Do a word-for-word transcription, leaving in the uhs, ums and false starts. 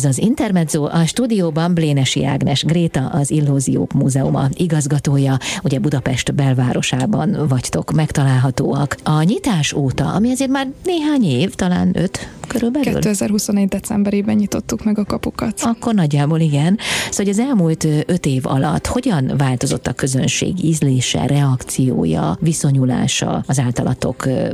Ez az Intermezzo, a stúdióban Blénesi Ágnes Gréta, az Illúziók Múzeuma igazgatója, ugye Budapest belvárosában vagytok megtalálhatóak. A nyitás óta, ami azért már néhány év, talán öt körülbelül? kétezer-huszonnégy decemberében nyitottuk meg a kapukat. Akkor nagyjából igen. Szóval az elmúlt öt év alatt hogyan változott a közönség ízlése, reakciója, viszonyulása az általatok